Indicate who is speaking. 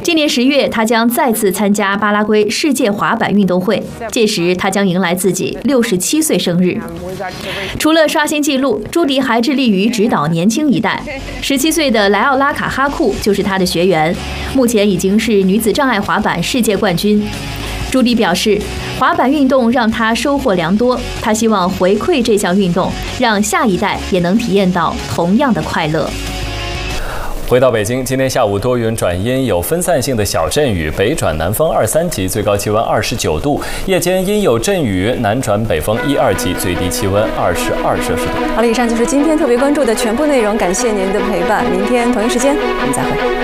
Speaker 1: 今年10月，他将再次参加巴拉圭世界滑板运动会，届时他将迎来自己67岁生日。除了刷新纪录，朱迪还致力于指导年轻一代。17岁的莱奥拉卡哈库就是他的学员，目前已经是女子障碍滑板世界冠军。朱迪表示，滑板运动让他收获良多，他希望回馈这项运动，让下一代也能体验到同样的快乐。
Speaker 2: 回到北京，今天下午多云转阴，有分散性的小阵雨，北转南风2、3级，最高气温29度；夜间阴有阵雨，南转北风1、2级，最低气温22摄氏度。
Speaker 3: 好了，以上就是今天特别关注的全部内容，感谢您的陪伴，明天同一时间我们再会。